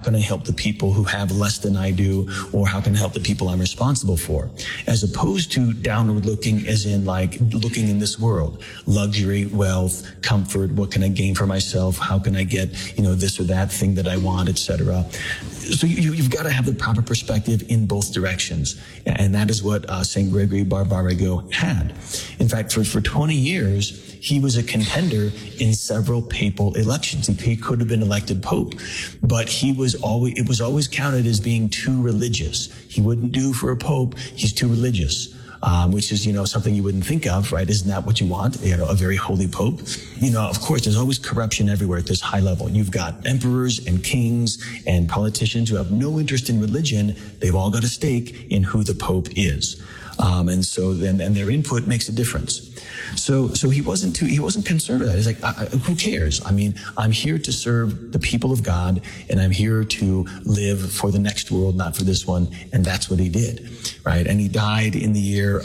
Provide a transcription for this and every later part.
can I help the people who have less than I do, or how can I help the people I'm responsible for, as opposed to downward looking, as in like looking in this world, luxury, wealth, comfort, what can I gain for myself, how can I get, this or that thing that I want, etc. So you've got to have the proper perspective in both directions, and that is what St. Gregory Barbarigo had. In fact, for 20 years, he was a contender in several papal elections. He could have been elected pope, but it was always counted as being too religious. He wouldn't do for a pope. He's too religious. Which is, something you wouldn't think of, right? Isn't that what you want? A very holy pope. Of course, there's always corruption everywhere at this high level. You've got emperors and kings and politicians who have no interest in religion. They've all got a stake in who the pope is. And their input makes a difference. So he wasn't concerned with that. He's like, who cares? I mean, I'm here to serve the people of God, and I'm here to live for the next world, not for this one. And that's what he did, right? And he died in the year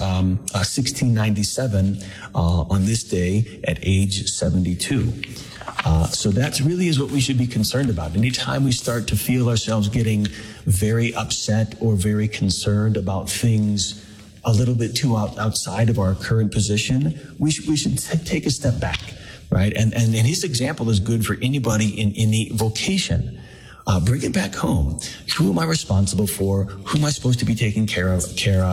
1697 on this day at age 72. So that really is what we should be concerned about. Anytime we start to feel ourselves getting very upset or very concerned about things a little bit too outside of our current position, we should take a step back, right? And his example is good for anybody in any vocation. Bring it back home. Who am I responsible for? Who am I supposed to be taking care of?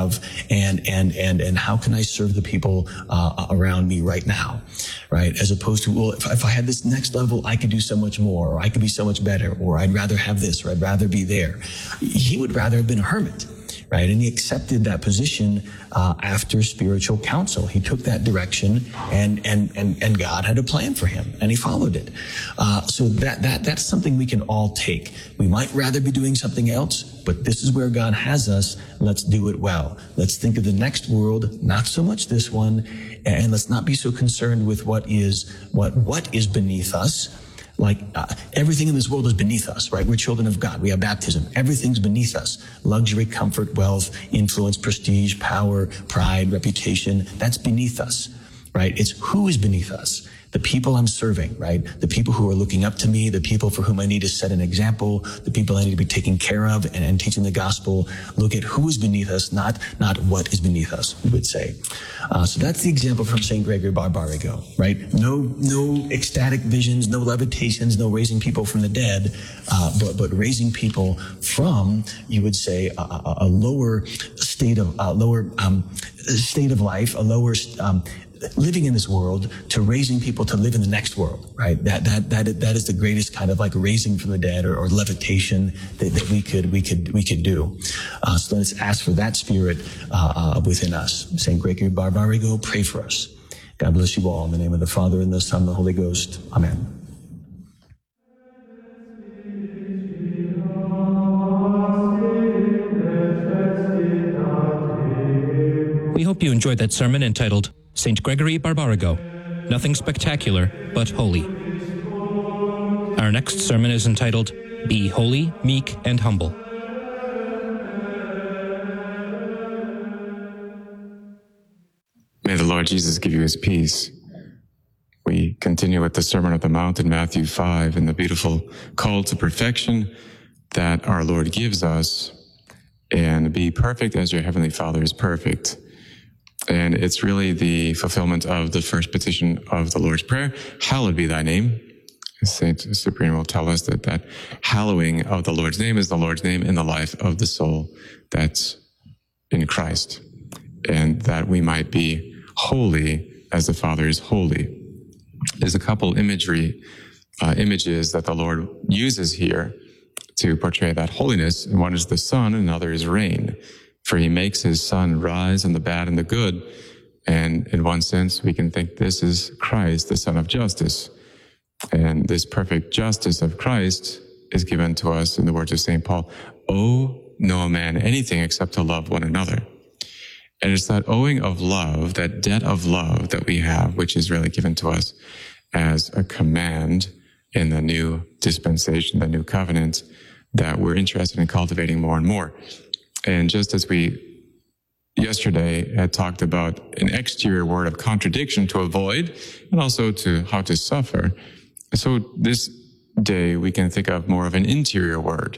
And how can I serve the people around me right now, right? As opposed to, well, if I had this next level, I could do so much more, or I could be so much better, or I'd rather have this, or I'd rather be there. He would rather have been a hermit. Right, and he accepted that position after spiritual counsel. He took that direction, and God had a plan for him, and he followed it. So that's something we can all take. We might rather be doing something else, but this is where God has us. Let's do it well. Let's think of the next world, not so much this one, and let's not be so concerned with what is beneath us. Like everything in this world is beneath us, right? We're children of God. We have baptism. Everything's beneath us. Luxury, comfort, wealth, influence, prestige, power, pride, reputation. That's beneath us, right? It's who is beneath us. The people I'm serving, right? The people who are looking up to me, the people for whom I need to set an example, the people I need to be taking care of and teaching the gospel. Look at who is beneath us, not what is beneath us, we would say. So that's the example from St. Gregory Barbarigo, right? No ecstatic visions, no levitations, no raising people from the dead, but raising people from, you would say, a lower state of life, a lower living in this world, to raising people to live in the next world, right? That is the greatest kind of like raising from the dead or levitation that we could do. So let's ask for that spirit within us. St. Gregory Barbarigo, pray for us. God bless you all in the name of the Father and the Son and the Holy Ghost. Amen. We hope you enjoyed that sermon entitled St. Gregory Barbarigo, Nothing Spectacular, but Holy. Our next sermon is entitled Be Holy, Meek, and Humble. May the Lord Jesus give you his peace. We continue with the Sermon on the Mount in Matthew 5 and the beautiful call to perfection that our Lord gives us, and be perfect as your heavenly Father is perfect. And it's really the fulfillment of the first petition of the Lord's Prayer, hallowed be thy name. Saint Cyprian will tell us that hallowing of the Lord's name is the Lord's name in the life of the soul that's in Christ, and that we might be holy as the Father is holy. There's a couple images that the Lord uses here to portray that holiness, and one is the sun and another is rain. For he makes his sun rise on the bad and the good. And in one sense, we can think this is Christ, the Son of Justice. And this perfect justice of Christ is given to us in the words of St. Paul, owe no man anything except to love one another. And it's that owing of love, that debt of love that we have, which is really given to us as a command in the new dispensation, the new covenant, that we're interested in cultivating more and more. And just as we yesterday had talked about an exterior word of contradiction to avoid, and also to how to suffer, so this day we can think of more of an interior word